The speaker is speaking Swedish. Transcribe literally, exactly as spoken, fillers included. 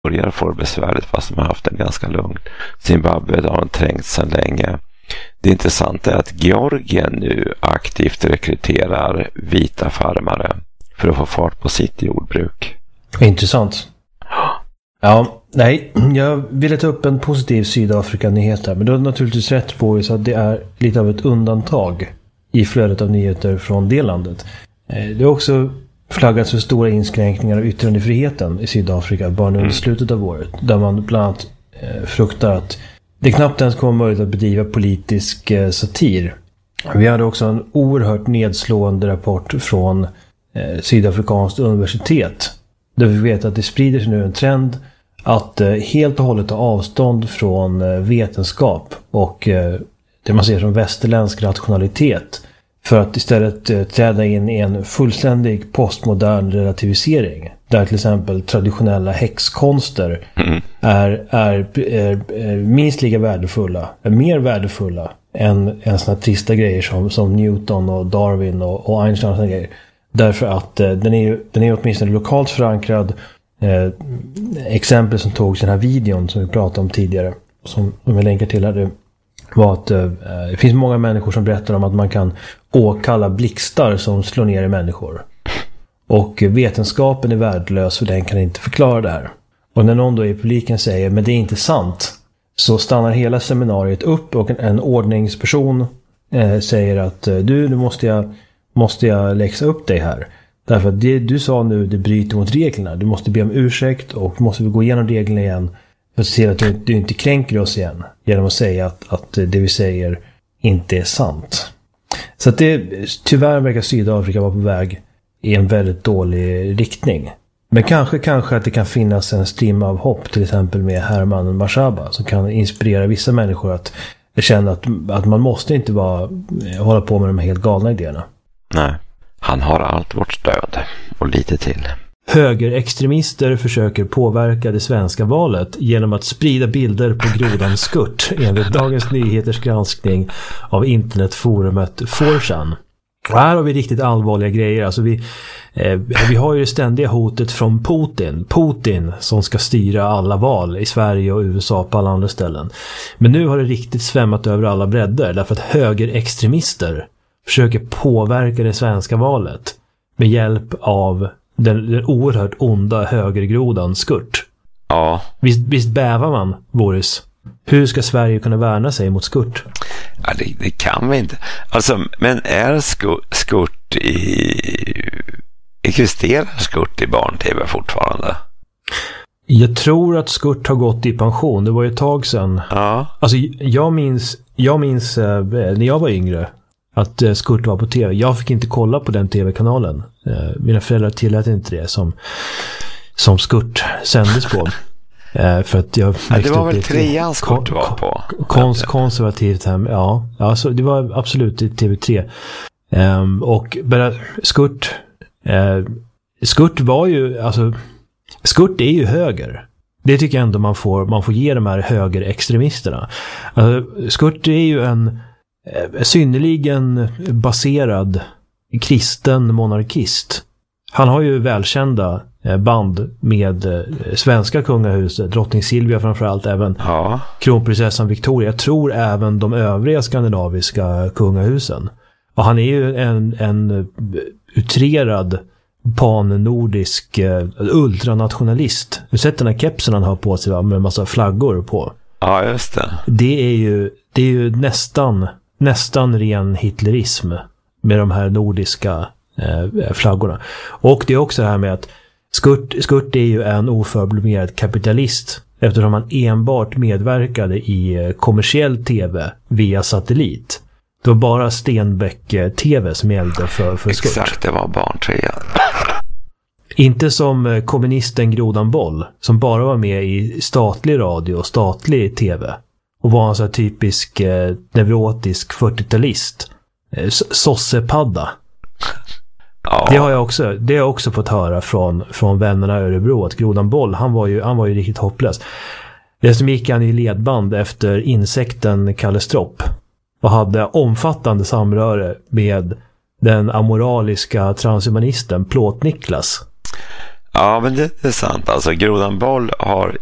börjar få det besvärligt fast de har haft det ganska lugnt. Zimbabwe har de trängt sedan länge. Det intressanta är att Georgien nu aktivt rekryterar vita farmare för att få fart på sitt jordbruk. Intressant. Ja, nej, jag ville ta upp en positiv Sydafrika-nyhet här, men du har naturligtvis rätt på så att det är lite av ett undantag i flödet av nyheter från det landet. Det har också flaggats för stora inskränkningar av yttrandefriheten i Sydafrika bara nu under slutet av året, där man bland annat fruktar att det knappt ens kommer möjligt att bedriva politisk satir. Vi hade också en oerhört nedslående rapport från Sydafrikanskt universitet, där vi vet att det sprider sig nu en trend att helt och hållet ta avstånd från vetenskap och det man ser som västerländsk rationalitet, för att istället träda in i en fullständig postmodern relativisering, där till exempel traditionella häxkonster mm. är, är, är, är minst lika värdefulla, är mer värdefulla än, än såna trista grejer som, som Newton och Darwin och, och Einstein och såna grejer. Därför att eh, den är ju den är åtminstone lokalt förankrad. Eh, exempel som togs i den här videon som vi pratade om tidigare, som, som jag länkar till här, det var att eh, det finns många människor som berättar om att man kan åkalla blixtar som slår ner i människor. Och vetenskapen är värdelös för den kan inte förklara det här. Och när någon då i publiken säger men det är inte sant, så stannar hela seminariet upp och en, en ordningsperson eh, säger att du, nu måste jag, måste jag läxa upp dig här. Därför att det du sa nu, det bryter mot reglerna. Du måste be om ursäkt och måste vi gå igenom reglerna igen för att se att du, du inte kränker oss igen genom att säga att, att det vi säger inte är sant. Så att det, tyvärr verkar Sydafrika vara på väg i en väldigt dålig riktning. Men kanske, kanske att det kan finnas en strimma av hopp, till exempel med Herman Mashaba, som kan inspirera vissa människor att känna att, att man måste inte bara hålla på med de här helt galna idéerna. Nej, han har allt vårt stöd och lite till. Högerextremister försöker påverka det svenska valet genom att sprida bilder på grodan Skurt, enligt Dagens Nyheters granskning av internetforumet four chan. Och här har vi riktigt allvarliga grejer. Alltså vi, eh, vi har ju det ständiga hotet från Putin. Putin som ska styra alla val i Sverige och U S A på alla andra ställen. Men nu har det riktigt svämmat över alla bredder, därför att högerextremister försöker påverka det svenska valet med hjälp av den, den oerhört onda högergrodan Skurt. Ja. Visst, visst bävar man, Boris? Hur ska Sverige kunna värna sig mot Skurt? Ja, det, det kan vi inte. Alltså, men är Skurt i... Existerar Skurt i barn-tv fortfarande? Jag tror att Skurt har gått i pension. Det var ju ett tag sedan. Ja. Alltså, jag minns, jag minns eh, när jag var yngre att eh, Skurt var på tv. Jag fick inte kolla på den tv-kanalen. Eh, mina föräldrar tillät inte det som, som Skurt sändes på. Eh, för att jag ja, det var väl trean Skurt kon- var på. Kons- konservativt hem. Ja, ja så det var absolut i T V tre. Um, och bara, Skurt uh, Skurt var ju alltså, Skurt är ju höger. Det tycker jag ändå man får, man får ge de här högerextremisterna. Alltså, Skurt är ju en uh, synnerligen baserad kristen monarkist. Han har ju välkända band med svenska kungahuset, drottning Silvia framförallt, även ja. kronprinsessan Victoria. Jag tror även de övriga skandinaviska kungahusen. Och han är ju en, en utrerad pan-nordisk uh, ultranationalist. Du har sett den här kepsen han har på sig, va, med en massa flaggor på. Ja, just det. Det är ju, det är ju nästan, nästan ren hitlerism med de här nordiska uh, flaggorna. Och det är också det här med att Skurt, Skurt är ju en oförblommerad kapitalist, eftersom han enbart medverkade i kommersiell tv via satellit. Det var bara Stenbeck-tv som gällde för, för Skurt. Exakt, det var barntrea. Inte som kommunisten Grodan Boll, som bara var med i statlig radio och statlig tv. Och var en sån här typisk eh, neurotisk fyrtiotalist. Eh, sossepadda. Ja. Det har jag också, det har jag också fått höra från, från vännerna i Örebro, att Grodan Boll, han var ju, han var ju riktigt hopplös. Dessutom gick han i ledband efter insekten Kalle Stropp och hade omfattande samröre med den amoraliska transhumanisten Plåt Niklas. Ja, men det är sant. Alltså Grodan Boll har